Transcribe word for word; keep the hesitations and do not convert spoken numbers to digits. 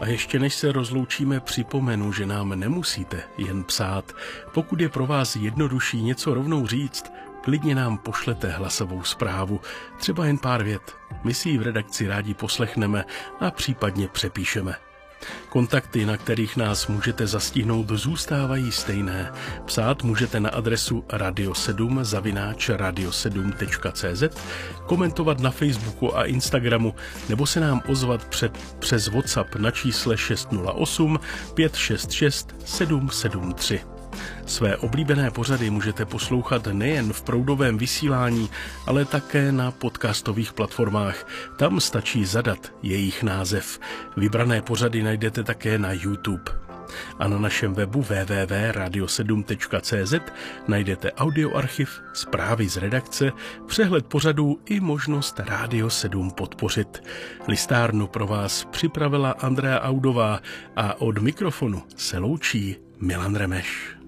A ještě než se rozloučíme, připomenu, že nám nemusíte jen psát. Pokud je pro vás jednodušší něco rovnou říct, klidně nám pošlete hlasovou zprávu, třeba jen pár vět. My si ji v redakci rádi poslechneme a případně přepíšeme. Kontakty, na kterých nás můžete zastihnout, zůstávají stejné. Psát můžete na adresu radio sedm zavináč radio sedm tečka cé zet, komentovat na Facebooku a Instagramu nebo se nám ozvat před, přes WhatsApp na čísle šest nula osm pět šest šest sedm sedm tři. Své oblíbené pořady můžete poslouchat nejen v proudovém vysílání, ale také na podcastových platformách. Tam stačí zadat jejich název. Vybrané pořady najdete také na YouTube. A na našem webu w w w tečka radio sedm tečka cé zet najdete audioarchiv, zprávy z redakce, přehled pořadů i možnost Radio sedm podpořit. Listárnu pro vás připravila Andrea Audová a od mikrofonu se loučí Milan Remeš.